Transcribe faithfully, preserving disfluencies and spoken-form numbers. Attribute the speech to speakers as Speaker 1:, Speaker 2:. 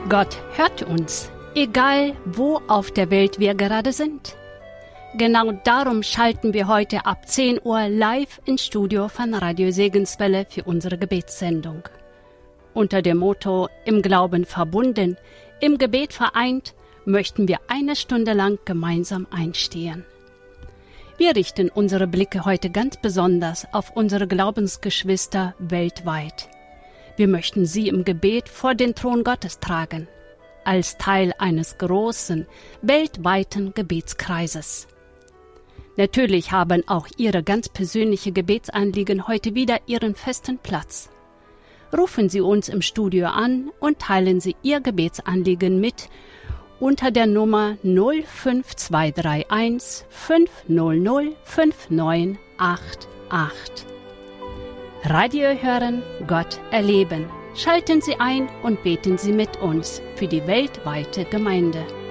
Speaker 1: Gott hört uns, egal wo auf der Welt wir gerade sind. Genau darum schalten wir heute ab zehn Uhr live ins Studio von Radio Segenswelle für unsere Gebetssendung. Unter dem Motto Im Glauben verbunden, im Gebet vereint, möchten wir eine Stunde lang gemeinsam einstehen. Wir richten unsere Blicke heute ganz besonders auf unsere Glaubensgeschwister weltweit. Wir möchten sie im Gebet vor den Thron Gottes tragen, als Teil eines großen, weltweiten Gebetskreises. Natürlich haben auch Ihre ganz persönliche Gebetsanliegen heute wieder ihren festen Platz. Rufen Sie uns im Studio an und teilen Sie Ihr Gebetsanliegen mit unter der Nummer null fünf zwei drei eins fünf null null fünf neun acht acht. Radio hören, Gott erleben. Schalten Sie ein und beten Sie mit uns für die weltweite Gemeinde.